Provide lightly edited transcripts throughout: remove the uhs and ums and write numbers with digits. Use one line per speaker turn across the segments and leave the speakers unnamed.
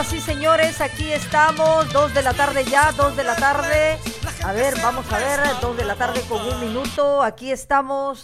Sí, señores, aquí estamos, 2 de la tarde ya, 2 de la tarde. A ver, vamos a ver, 2 de la tarde con 1 minuto. Aquí estamos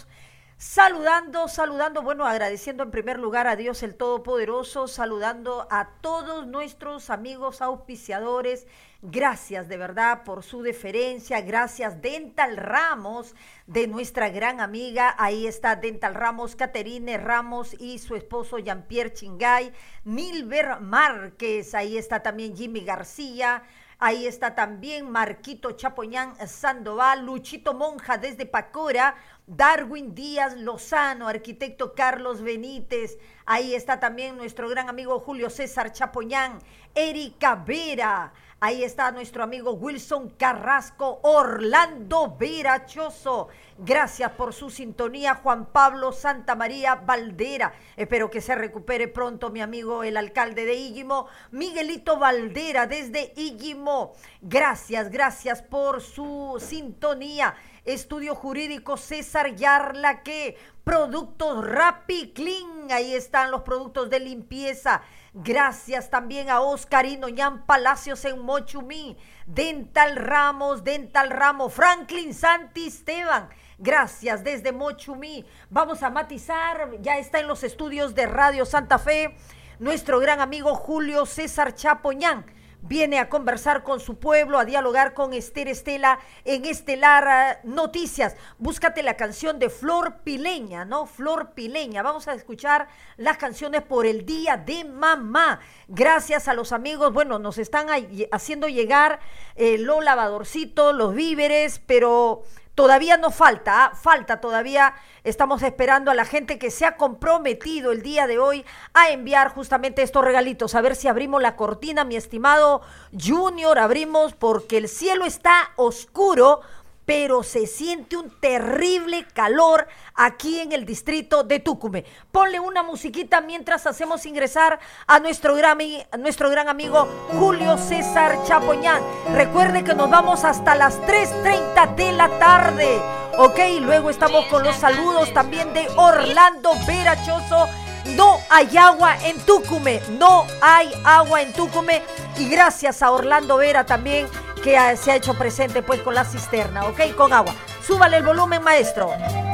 saludando, bueno, agradeciendo en primer lugar a Dios el Todopoderoso, saludando a todos nuestros amigos auspiciadores. Gracias de verdad por su deferencia, gracias Dental Ramos, de nuestra gran amiga, ahí está Dental Ramos, Caterine Ramos y su esposo Jean-Pierre Chingay, Nilber Márquez, ahí está también Jimmy García, ahí está también Marquito Chapoñán Sandoval, Luchito Monja desde Pacora, Darwin Díaz Lozano, arquitecto Carlos Benítez, ahí está también nuestro gran amigo Julio César Chapoñán, Erika Vera, ahí está nuestro amigo Wilson Carrasco, Orlando Verachoso. Gracias por su sintonía, Juan Pablo Santamaría Valdera. Espero que se recupere pronto mi amigo el alcalde de Íguimo, Miguelito Valdera desde Íguimo. Gracias por su sintonía. Estudio Jurídico César Yarlaque, Productos Rappi Clean, ahí están los productos de limpieza. Gracias también a Oscar Inoñán Palacios en Mochumí, Dental Ramos, Franklin Santisteban. Gracias desde Mochumí. Vamos a matizar, ya está en los estudios de Radio Santa Fe, nuestro gran amigo Julio César Chapoñán. Viene a conversar con su pueblo, a dialogar con Esther Estela en Estelar Noticias. Búscate la canción de Flor Pileña, ¿no? Flor Pileña. Vamos a escuchar las canciones por el Día de Mamá. Gracias a los amigos, bueno, nos están haciendo llegar los lavadorcitos, los víveres, pero todavía no falta, falta todavía. Estamos esperando a la gente que se ha comprometido el día de hoy a enviar justamente estos regalitos. A ver si abrimos la cortina, mi estimado Junior, abrimos porque el cielo está oscuro, pero se siente un terrible calor aquí en el distrito de Tucumé. Ponle una musiquita mientras hacemos ingresar a nuestro gran amigo Julio César Chapoñán. Recuerde que nos vamos hasta las 3:30 de la tarde. Ok, luego estamos con los saludos también de Orlando Verachoso. No hay agua en Tucumé, no hay agua en Tucumé. Y gracias a Orlando Vera también, que se ha hecho presente pues con la cisterna, ok, con agua. Súbale el volumen, maestro.